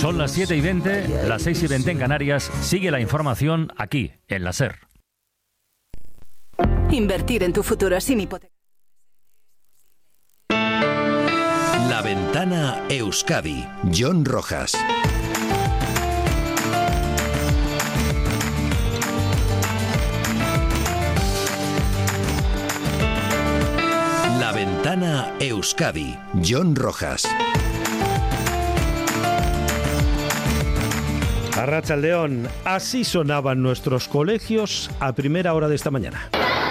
Son las 7:20, las 6:20 en Canarias. Sigue la información aquí, en la SER. Invertir en tu futuro sin hipoteca. La Ventana Euskadi. John Rojas. La Ventana Euskadi. John Rojas. Arratsaldeon, así sonaban nuestros colegios a primera hora de esta mañana.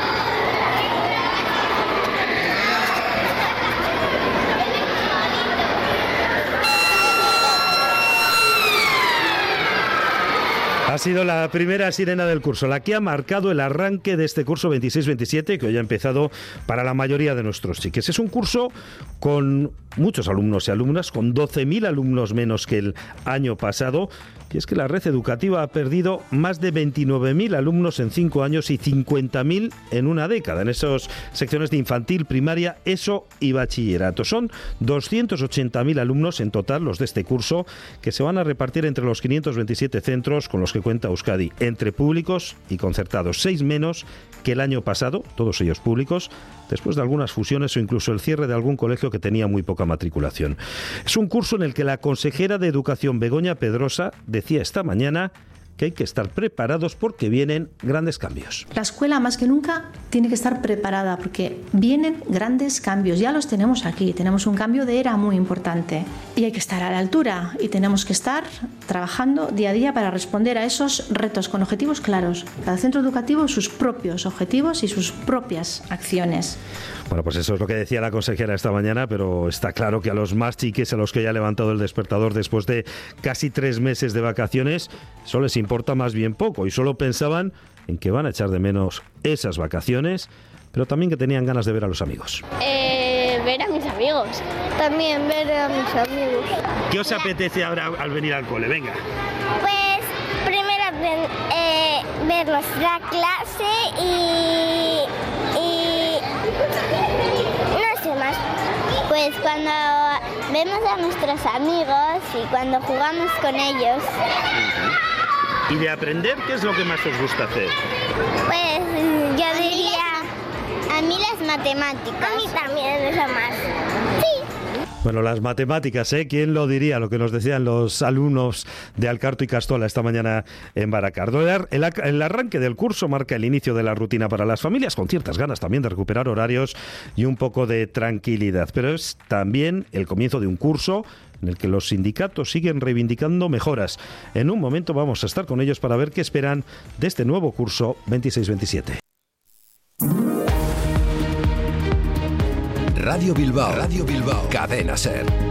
Ha sido la primera sirena del curso, la que ha marcado el arranque de este curso 26-27, que hoy ha empezado para la mayoría de nuestros chiques. Es un curso con muchos alumnos y alumnas, con 12.000 alumnos menos que el año pasado, y es que la red educativa ha perdido más de 29.000 alumnos en 5 años y 50.000 en una década, en esas secciones de infantil, primaria, ESO y bachillerato. Son 280.000 alumnos en total los de este curso, que se van a repartir entre los 527 centros con los que cuenta Euskadi, entre públicos y concertados, 6 menos que el año pasado, todos ellos públicos, después de algunas fusiones o incluso el cierre de algún colegio que tenía muy poca matriculación. Es un curso en el que la consejera de Educación, Begoña Pedrosa, decía esta mañana que hay que estar preparados porque vienen grandes cambios. La escuela más que nunca tiene que estar preparada porque vienen grandes cambios, ya los tenemos aquí, tenemos un cambio de era muy importante y hay que estar a la altura y tenemos que estar trabajando día a día para responder a esos retos con objetivos claros. Cada centro educativo sus propios objetivos y sus propias acciones. Bueno, pues eso es lo que decía la consejera esta mañana, pero está claro que a los más chiques, a los que ya ha levantado el despertador después de casi 3 meses de vacaciones, eso les importa más bien poco y solo pensaban en que van a echar de menos esas vacaciones, pero también que tenían ganas de ver a los amigos. Ver a mis amigos. También ver a mis amigos. ¿Qué os apetece ahora al venir al cole? Venga. Pues primero ver nuestra clase y no sé más. Pues cuando vemos a nuestros amigos y cuando jugamos con ellos. ¿Y de aprender qué es lo que más os gusta hacer? Pues yo diría, a mí las matemáticas. A mí también es lo más. Sí. Bueno, las matemáticas, ¿eh? ¿Quién lo diría? Lo que nos decían los alumnos de Alcarto y Castola esta mañana en Baracardo. El arranque del curso marca el inicio de la rutina para las familias, con ciertas ganas también de recuperar horarios y un poco de tranquilidad. Pero es también el comienzo de un curso en el que los sindicatos siguen reivindicando mejoras. En un momento vamos a estar con ellos para ver qué esperan de este nuevo curso 26-27. Radio Bilbao. Cadena SER.